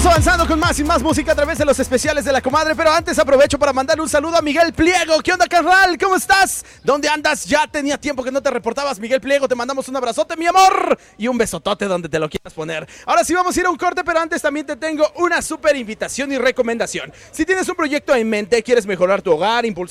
avanzando con más y más música a través de los especiales de La Comadre, pero antes aprovecho para mandarle un saludo a Miguel Pliego. ¿Qué onda, carnal? ¿Cómo estás? ¿Dónde andas? Ya tenía tiempo que no te reportabas, Miguel Pliego. Te mandamos un abrazote, mi amor, y un besotote donde te lo quieras poner. Ahora sí vamos a ir a un corte, pero antes también te tengo una súper invitación y recomendación. Si tienes un proyecto en mente, quieres mejorar tu hogar, impulsar